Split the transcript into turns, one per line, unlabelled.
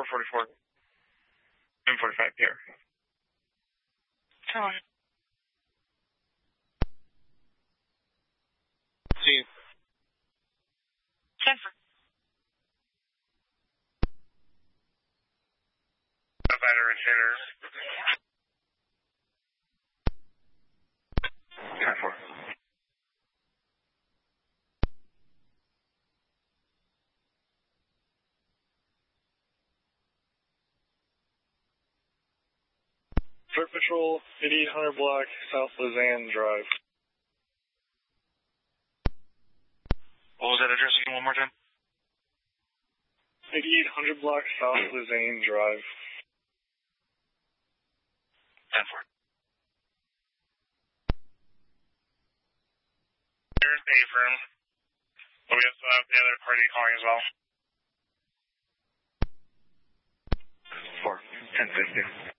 444. M45 here.
Come on.
See you.
Stanford.
Battery hitter. 10-4. Foot Patrol, 8800 block, South Luzanne Drive.
What was that address again one more time?
8800 block, South Luzanne Drive.
10-4.
There's the A-firm. But we also have the other party calling as well.
4. 10-50.